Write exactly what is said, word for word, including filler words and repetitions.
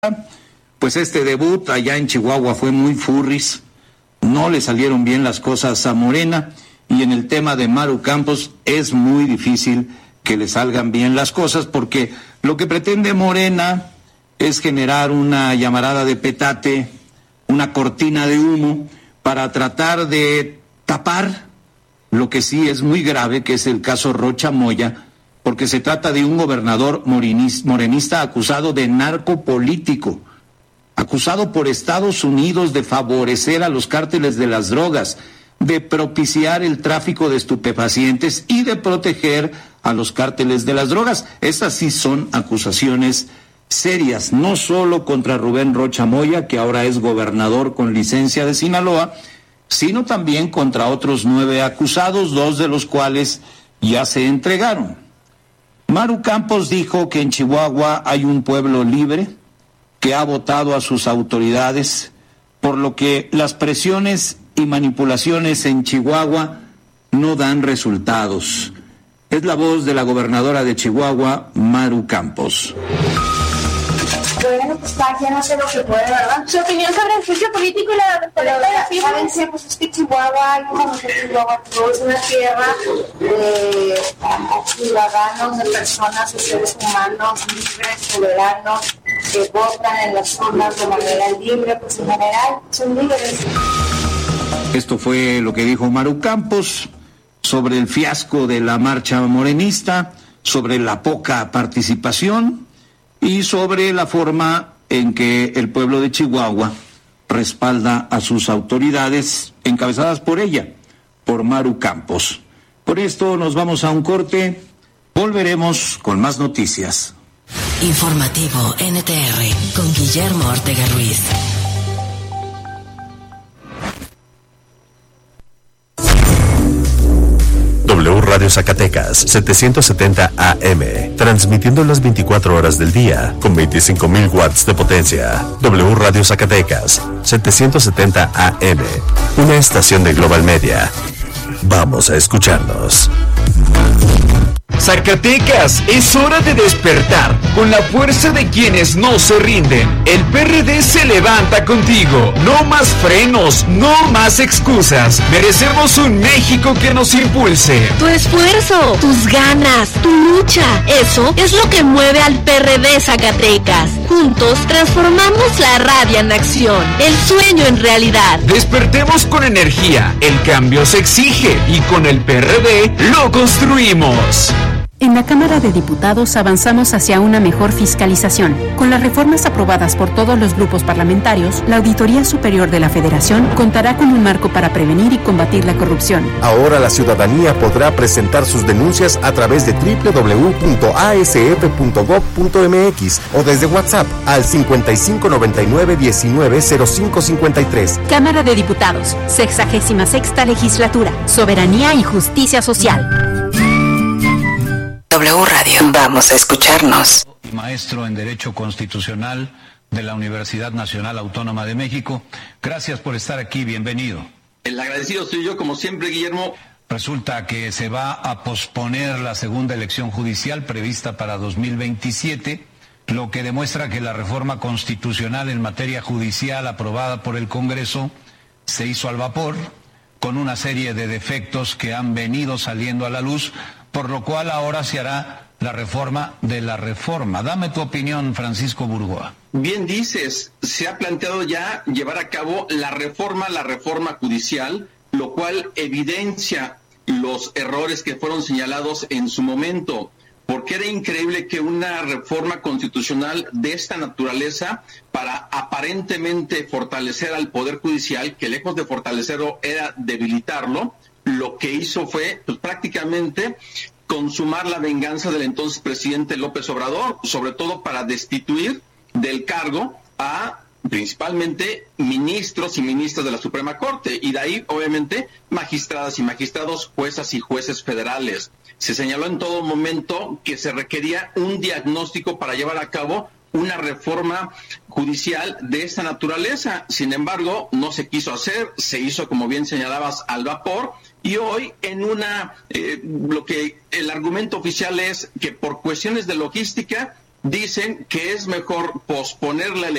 Pues este debut allá en Chihuahua fue muy furris, no le salieron bien las cosas a Morena, y en el tema de Maru Campos es muy difícil que le salgan bien las cosas, porque lo que pretende Morena es generar una llamarada de petate, una cortina de humo, para tratar de tapar lo que sí es muy grave, que es el caso Rocha Moya, porque se trata de un gobernador morenista acusado de narcopolítico, acusado por Estados Unidos de favorecer a los cárteles de las drogas, de propiciar el tráfico de estupefacientes y de proteger a los cárteles de las drogas. Esas sí son acusaciones serias, no solo contra Rubén Rocha Moya, que ahora es gobernador con licencia de Sinaloa, sino también contra otros nueve acusados, dos de los cuales ya se entregaron. Maru Campos dijo que en Chihuahua hay un pueblo libre que ha votado a sus autoridades, por lo que las presiones y manipulaciones en Chihuahua no dan resultados. Es la voz de la gobernadora de Chihuahua, Maru Campos. Bueno, pues cada quien hace lo que puede, ¿verdad? Su opinión sobre el juicio político y la pero saben sí, pues es que Chihuahua, hay como que Chihuahua es una tierra de ciudadanos, de personas, de seres humanos libres, soberanos, que votan en las urnas de manera libre, pues en general son libres. Esto fue lo que dijo Maru Campos sobre el fiasco de la marcha morenista, sobre la poca participación y sobre la forma en que el pueblo de Chihuahua respalda a sus autoridades, encabezadas por ella, por Maru Campos. Por esto nos vamos a un corte, volveremos con más noticias. Informativo N T R con Guillermo Ortega Ruiz. W Radio Zacatecas, setecientos setenta A M, transmitiendo las veinticuatro horas del día, con veinticinco mil watts de potencia. W Radio Zacatecas, setecientos setenta A M, una estación de Global Media. Vamos a escucharnos. Zacatecas, es hora de despertar con la fuerza de quienes no se rinden. El P R D se levanta contigo. No más frenos, no más excusas. Merecemos un México que nos impulse. Tu esfuerzo, tus ganas, tu lucha, eso es lo que mueve al P R D Zacatecas. Juntos transformamos la rabia en acción, el sueño en realidad. Despertemos con energía. El cambio se exige y con el P R D lo construimos. En la Cámara de Diputados avanzamos hacia una mejor fiscalización. Con las reformas aprobadas por todos los grupos parlamentarios, la Auditoría Superior de la Federación contará con un marco para prevenir y combatir la corrupción. Ahora la ciudadanía podrá presentar sus denuncias a través de doble u doble u doble u punto a s f punto gob punto m x o desde WhatsApp al cincuenta y cinco noventa y nueve diecinueve cero cinco cincuenta y tres. Cámara de Diputados, sexagésima sexta Legislatura, Soberanía y Justicia Social. W Radio, vamos a escucharnos. Maestro en Derecho Constitucional de la Universidad Nacional Autónoma de México. Gracias por estar aquí, bienvenido. El agradecido soy yo, como siempre, Guillermo. Resulta que se va a posponer la segunda elección judicial prevista para dos mil veintisiete, lo que demuestra que la reforma constitucional en materia judicial aprobada por el Congreso se hizo al vapor, con una serie de defectos que han venido saliendo a la luz, por lo cual ahora se hará la reforma de la reforma. Dame tu opinión, Francisco Burgoa. Bien dices, se ha planteado ya llevar a cabo la reforma, la reforma judicial, lo cual evidencia los errores que fueron señalados en su momento, porque era increíble que una reforma constitucional de esta naturaleza, para aparentemente fortalecer al Poder Judicial, que lejos de fortalecerlo era debilitarlo, lo que hizo fue pues, prácticamente consumar la venganza del entonces presidente López Obrador, sobre todo para destituir del cargo a principalmente ministros y ministras de la Suprema Corte, y de ahí obviamente magistradas y magistrados, juezas y jueces federales. Se señaló en todo momento que se requería un diagnóstico para llevar a cabo una reforma judicial de esta naturaleza. Sin embargo, no se quiso hacer, se hizo, como bien señalabas, al vapor, y hoy en una, eh, lo que el argumento oficial es que por cuestiones de logística dicen que es mejor posponer la elección